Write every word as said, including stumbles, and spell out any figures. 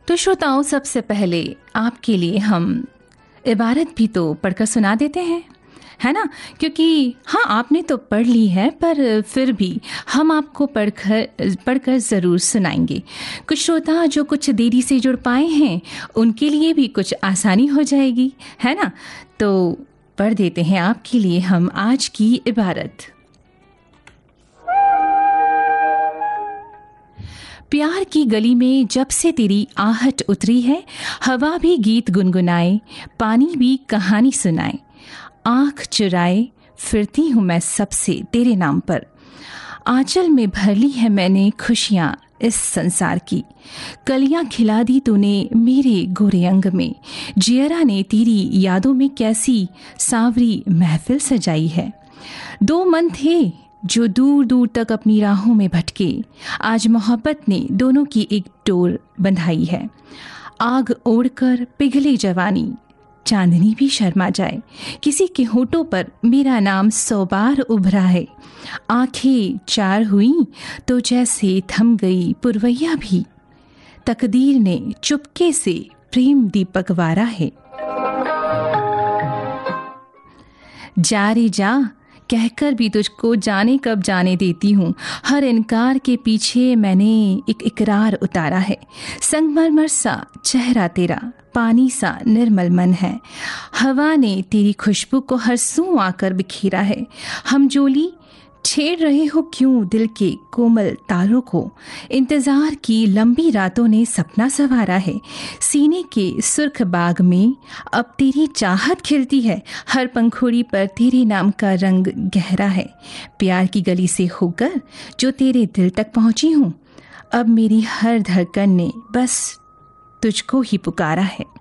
तो श्रोताओं, सबसे पहले आपके लिए हम इबारत भी तो पढ़कर सुना देते हैं, है ना? क्योंकि हाँ, आपने तो पढ़ ली है, पर फिर भी हम आपको पढ़कर पढ़कर ज़रूर सुनाएंगे। कुछ श्रोता जो कुछ देरी से जुड़ पाए हैं, उनके लिए भी कुछ आसानी हो जाएगी, है ना? तो पढ़ देते हैं आपके लिए हम आज की इबारत। प्यार की गली में जब से तेरी आहट उतरी है, हवा भी गीत गुनगुनाए, पानी भी कहानी सुनाए, आँख चुराए फिरती हूँ मैं सबसे तेरे नाम पर। आंचल में भर ली है मैंने खुशियाँ इस संसार की, कलियाँ खिला दी तूने मेरे गोरे अंग में, जियरा ने तेरी यादों में कैसी सांवरी महफिल सजाई है। दो मन थे जो दूर दूर तक अपनी राहों में भटके, आज मोहब्बत ने दोनों की एक डोर बंधाई है। आग ओढ़कर पिघले जवानी, चांदनी भी शर्मा जाए, किसी के होठों पर मेरा नाम सौ बार उभरा है। आंखें चार हुई तो जैसे थम गई पुरवैया भी, तकदीर ने चुपके से प्रेम दीपक वारा है। जा रे जा कहकर भी तुझको जाने कब जाने देती हूँ, हर इनकार के पीछे मैंने एक इकरार उतारा है। संगमरमर सा चेहरा तेरा, पानी सा निर्मल मन है, हवा ने तेरी खुशबू को हर सू आकर बिखेरा है। हम जोली छेड़ रहे हो क्यों दिल के कोमल तारों को, इंतजार की लंबी रातों ने सपना संवारा है। सीने के सुर्ख बाग में अब तेरी चाहत खिलती है, हर पंखुड़ी पर तेरे नाम का रंग गहरा है। प्यार की गली से होकर जो तेरे दिल तक पहुंची हूँ, अब मेरी हर धड़कन ने बस तुझको ही पुकारा है।